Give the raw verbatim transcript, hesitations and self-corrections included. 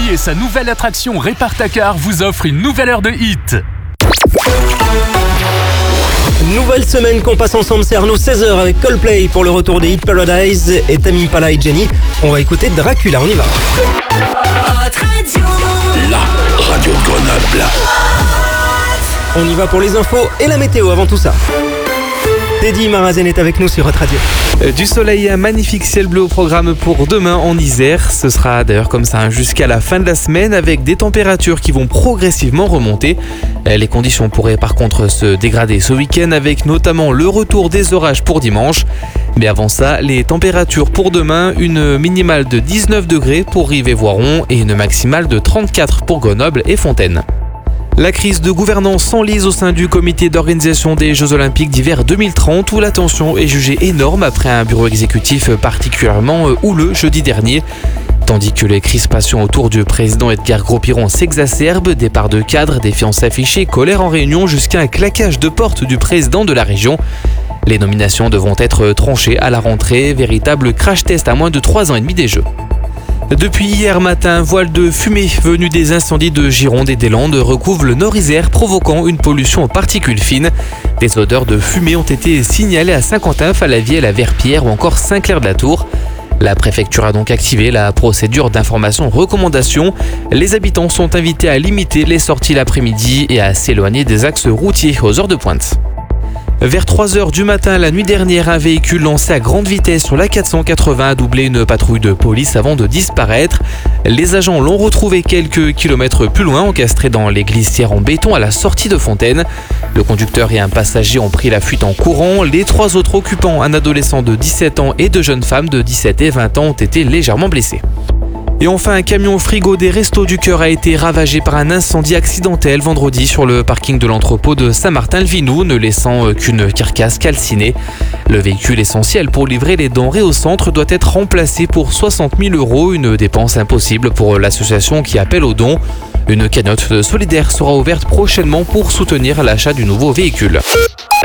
et sa nouvelle attraction Répare-ta-car vous offrent une nouvelle heure de hit. Nouvelle semaine qu'on passe ensemble, c'est Arnaud, seize heures avec Coldplay pour le retour des Hit Paradise et Tame Impala et Jenny. On va écouter Dracula, on y va. La radio de Grenoble. On y va pour les infos et la météo avant tout ça. Teddy Marazen est avec nous sur Hot Radio. Du soleil, un magnifique ciel bleu au programme pour demain en Isère. Ce sera d'ailleurs comme ça jusqu'à la fin de la semaine avec des températures qui vont progressivement remonter. Les conditions pourraient par contre se dégrader ce week-end avec notamment le retour des orages pour dimanche. Mais avant ça, les températures pour demain, une minimale de dix-neuf degrés pour Rive-et-Voiron et une maximale de trente-quatre pour Grenoble et Fontaine. La crise de gouvernance s'enlise au sein du comité d'organisation des Jeux Olympiques d'hiver deux mille trente où la tension est jugée énorme après un bureau exécutif particulièrement houleux jeudi dernier. Tandis que les crispations autour du président Edgar Gros-Piron s'exacerbent, départ de cadres, défiance affichée, colère en réunion jusqu'à un claquage de porte du président de la région. Les nominations devront être tranchées à la rentrée, véritable crash test à moins de trois ans et demi des Jeux. Depuis hier matin, un voile de fumée venu des incendies de Gironde et des Landes recouvre le Nord-Isère, provoquant une pollution aux particules fines. Des odeurs de fumée ont été signalées à Saint-Quentin, Fallavier, la Verpillière ou encore Saint-Clair-de-la-Tour. La préfecture a donc activé la procédure d'information-recommandation. Les habitants sont invités à limiter les sorties l'après-midi et à s'éloigner des axes routiers aux heures de pointe. Vers trois heures du matin, la nuit dernière, un véhicule lancé à grande vitesse sur la quatre cent quatre-vingts a doublé une patrouille de police avant de disparaître. Les agents l'ont retrouvé quelques kilomètres plus loin, encastré dans les glissières en béton à la sortie de Fontaine. Le conducteur et un passager ont pris la fuite en courant. Les trois autres occupants, un adolescent de dix-sept ans et deux jeunes femmes de dix-sept et vingt ans, ont été légèrement blessés. Et enfin, un camion frigo des Restos du Cœur a été ravagé par un incendie accidentel vendredi sur le parking de l'entrepôt de Saint-Martin-le-Vinou, ne laissant qu'une carcasse calcinée. Le véhicule essentiel pour livrer les denrées au centre doit être remplacé pour soixante mille euros, une dépense impossible pour l'association qui appelle aux dons. Une cagnotte solidaire sera ouverte prochainement pour soutenir l'achat du nouveau véhicule.